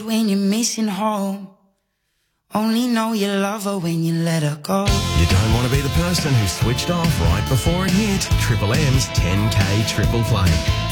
When you're missing home, only know you love her when you let her go. You don't want to be the person who switched off right before it hit. Triple M's 10K Triple Play.